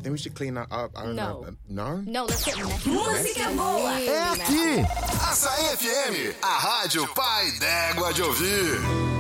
Then we should clean that up. I don't know. No? No, let's get messy. Música boa! É aqui! Açaí FM, a rádio pai d'égua de ouvir.